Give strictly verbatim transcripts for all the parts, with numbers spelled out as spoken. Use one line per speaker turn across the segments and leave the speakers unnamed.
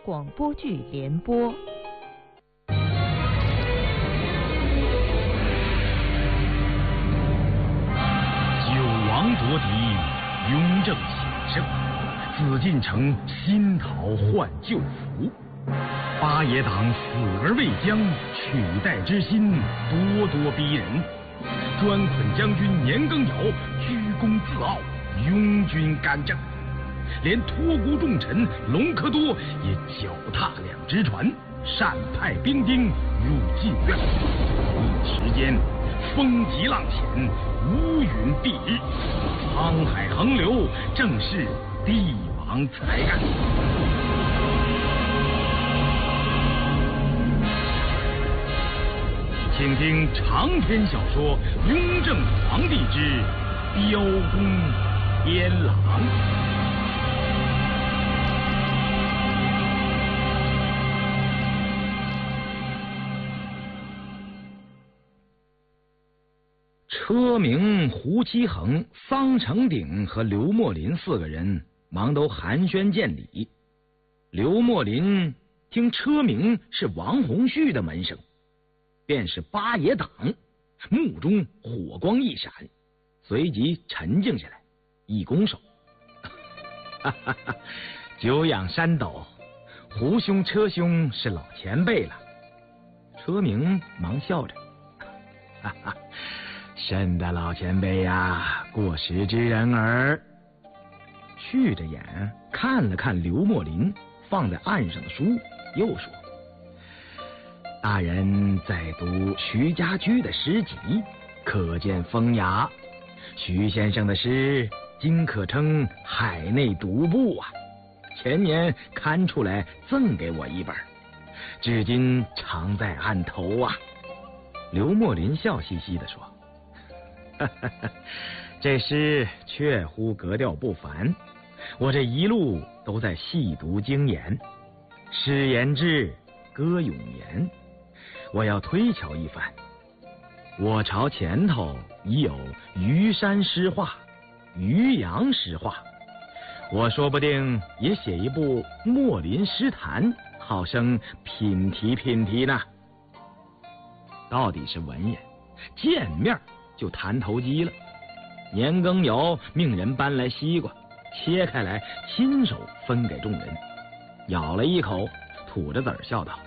广播剧联播。
九王夺嫡，雍正显圣，紫禁城新讨换旧符。八爷党死而未僵，取代之心咄咄逼人。专捆将军年羹尧居功自傲，拥军干政，连托孤重臣隆科多也脚踏两只船，擅派兵丁入禁卫。一时间风急浪险，乌云蔽日，沧海横流，正是帝王才干。请听长篇小说《雍正皇帝之雕弓天狼》。车鸣、胡七恒、桑承鼎和刘墨林四个人忙都寒暄见礼。刘墨林听车鸣是王洪绪的门生，便是八爷党，目中火光一闪，随即沉静下来，一拱手：“哈哈哈，久仰山斗，胡兄、车兄是老前辈了。”车鸣忙笑着：“哈哈，甚的老前辈呀，过时之人儿。”续着眼看了看刘墨林放在案上的书，又说：“大人在读徐家驹的诗集，可见风雅。徐先生的诗今可称海内独步啊！前年刊出来赠给我一本，至今常在案头啊。”刘墨林笑嘻嘻地说：“哈哈哈，这诗确乎格调不凡，我这一路都在细读精研。诗言志，歌咏言，我要推敲一番。我朝前头已有虞山诗话、渔阳诗话，我说不定也写一部墨林诗坛，好生品题品题呢。”到底是文人，见面就谈投机了。年羹尧命人搬来西瓜，切开来亲手分给众人，咬了一口，吐着籽儿笑道：“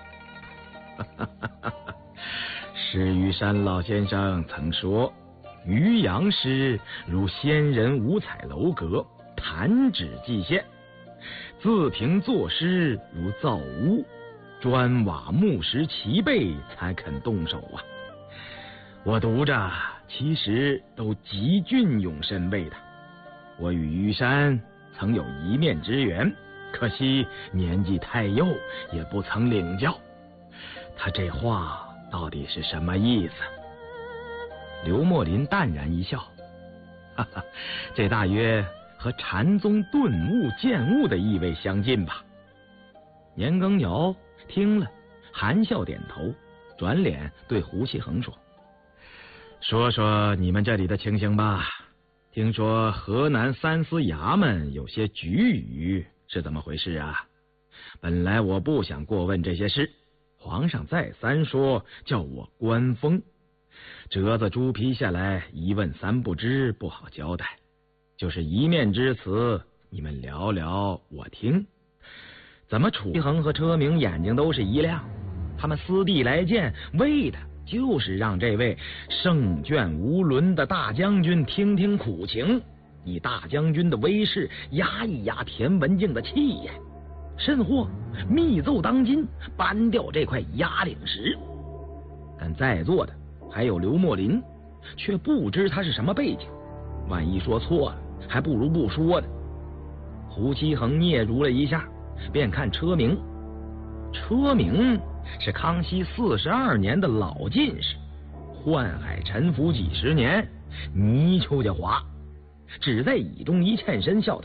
施于山老先生曾说，渔阳诗如仙人五彩楼阁，弹指即现；自评作诗如造屋，砖瓦木石齐备才肯动手啊。我读着其实都极隽永深味的。我与虞山曾有一面之缘，可惜年纪太幼，也不曾领教。他这话到底是什么意思？”刘墨林淡然一笑：“哈哈，这大约和禅宗顿悟见悟的意味相近吧。”年羹尧听了，含笑点头，转脸对胡锡恒说：“说说你们这里的情形吧。听说河南三司衙门有些局语，是怎么回事啊？本来我不想过问这些事，皇上再三说叫我官封，折子猪皮下来一问三不知，不好交代。就是一面之词，你们聊聊我听。怎么楚恒和车鸣眼睛都是一亮？他们私地来见，为的就是让这位圣眷无伦的大将军听听苦情，以大将军的威势压一压田文镜的气焰，甚或密奏当今，搬掉这块压顶石。但在座的还有刘墨林，却不知他是什么背景，万一说错了，还不如不说呢。胡锡恒嗫嚅了一下，便看车鸣。车鸣是康熙四十二年的老进士，宦海沉浮几十年，泥鳅家滑，只在椅中一欠身，笑道：“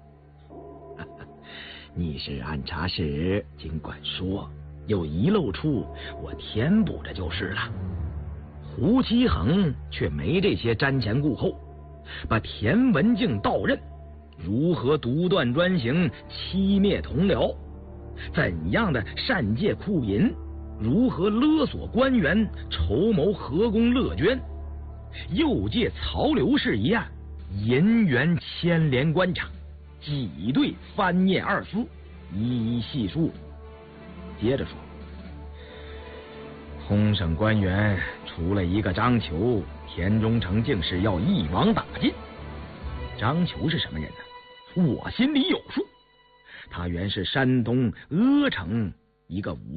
你是按察使，尽管说，有遗漏处，我填补着就是了。”胡锡恒却没这些瞻前顾后，把田文镜到任，如何独断专行，欺灭同僚， 怎样的善借库银，如何勒索官员，筹谋河工乐捐，又借曹刘氏一案，银元牵连官场，挤兑翻念二司，一一细述。接着说，通省官员除了一个张求，田中诚竟是要一网打尽。张求是什么人呢？我心里有数，他原是山东阿城一个无